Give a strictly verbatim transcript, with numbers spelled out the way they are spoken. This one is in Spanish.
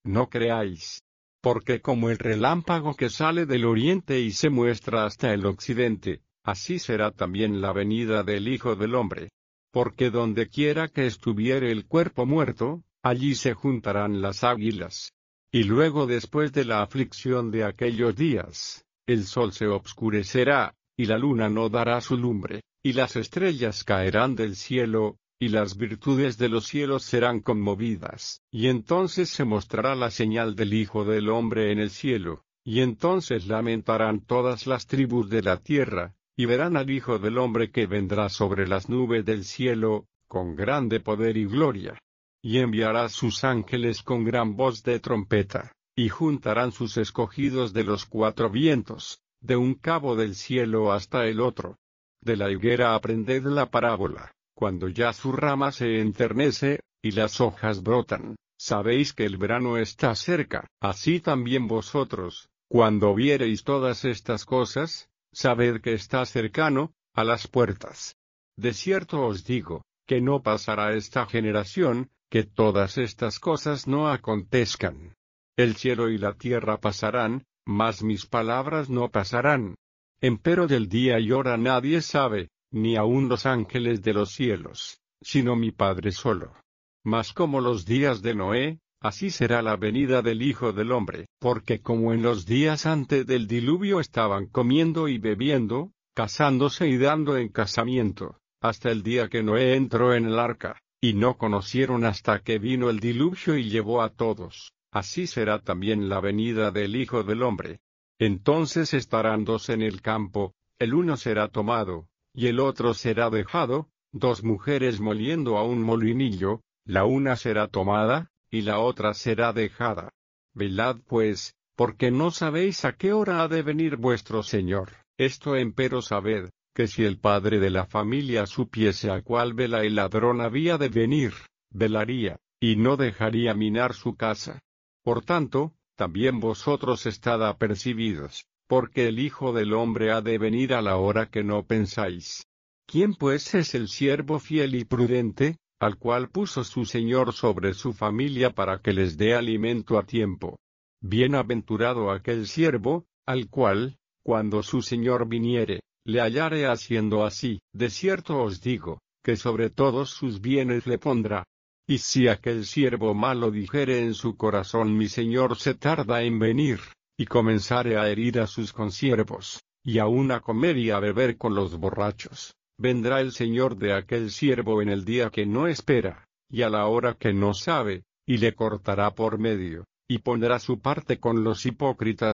no creáis. Porque como el relámpago que sale del oriente y se muestra hasta el occidente, así será también la venida del Hijo del Hombre. Porque donde quiera que estuviere el cuerpo muerto, allí se juntarán las águilas. Y luego después de la aflicción de aquellos días, el sol se obscurecerá, y la luna no dará su lumbre, y las estrellas caerán del cielo, y las virtudes de los cielos serán conmovidas. Y entonces se mostrará la señal del Hijo del Hombre en el cielo, y entonces lamentarán todas las tribus de la tierra, y verán al Hijo del Hombre que vendrá sobre las nubes del cielo, con grande poder y gloria. Y enviará sus ángeles con gran voz de trompeta, y juntarán sus escogidos de los cuatro vientos, de un cabo del cielo hasta el otro. De la higuera aprended la parábola, cuando ya su rama se enternece, y las hojas brotan, sabéis que el verano está cerca. Así también vosotros, cuando viereis todas estas cosas, sabed que está cercano, a las puertas. De cierto os digo, que no pasará esta generación, que todas estas cosas no acontezcan. El cielo y la tierra pasarán, mas mis palabras no pasarán. Empero del día y hora nadie sabe, ni aun los ángeles de los cielos, sino mi Padre solo. Mas como los días de Noé, así será la venida del Hijo del Hombre. Porque como en los días antes del diluvio estaban comiendo y bebiendo, casándose y dando en casamiento, hasta el día que Noé entró en el arca, y no conocieron hasta que vino el diluvio y llevó a todos, así será también la venida del Hijo del Hombre. Entonces estarán dos en el campo, el uno será tomado, y el otro será dejado, dos mujeres moliendo a un molinillo, la una será tomada, y la otra será dejada. Velad pues, porque no sabéis a qué hora ha de venir vuestro Señor. Esto empero sabed, que si el padre de la familia supiese a cuál vela el ladrón había de venir, velaría, y no dejaría minar su casa. Por tanto, también vosotros estad apercibidos, porque el Hijo del Hombre ha de venir a la hora que no pensáis. ¿Quién pues es el siervo fiel y prudente, al cual puso su Señor sobre su familia para que les dé alimento a tiempo? Bienaventurado aquel siervo, al cual, cuando su Señor viniere, le hallare haciendo así. De cierto os digo, que sobre todos sus bienes le pondrá. Y si aquel siervo malo dijere en su corazón mi Señor se tarda en venir, y comenzare a herir a sus consiervos, y aun a comer y a beber con los borrachos, vendrá el Señor de aquel siervo en el día que no espera, y a la hora que no sabe, y le cortará por medio, y pondrá su parte con los hipócritas